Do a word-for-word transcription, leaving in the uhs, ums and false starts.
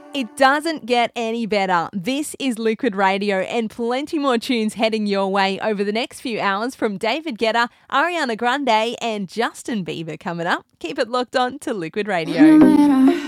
It doesn't get any better. This is Liquid Radio and plenty more tunes heading your way over the next few hours from David Guetta, Ariana Grande and Justin Bieber coming up. Keep it locked on to Liquid Radio. No matter